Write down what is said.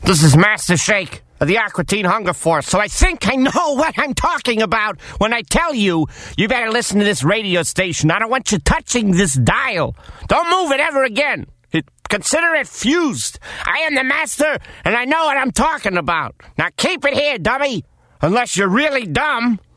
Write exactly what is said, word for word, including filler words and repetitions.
This is Master Shake of the Aqua Teen Hunger Force, so I think I know what I'm talking about when I tell you you better listen to this radio station. I don't want you touching this dial. Don't move it ever again. It, consider it fused. I am the master, and I know what I'm talking about. Now keep it here, dummy, unless you're really dumb.